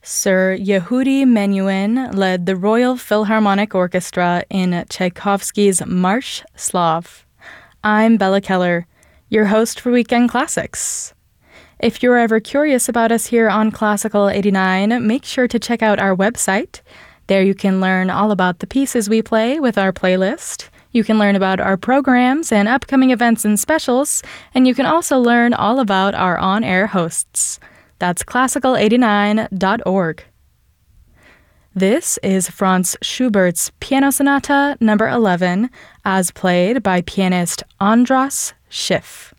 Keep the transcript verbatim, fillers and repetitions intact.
Sir Yehudi Menuhin led the Royal Philharmonic Orchestra in Tchaikovsky's March Slave. I'm Bella Keller, your host for Weekend Classics. If you're ever curious about us here on Classical eighty-nine, make sure to check out our website. There you can learn all about the pieces we play with our playlist. You can learn about our programs and upcoming events and specials, and you can also learn all about our on-air hosts. That's classical eighty-nine dot org. This is Franz Schubert's Piano Sonata number eleven, as played by pianist Andras Schiff.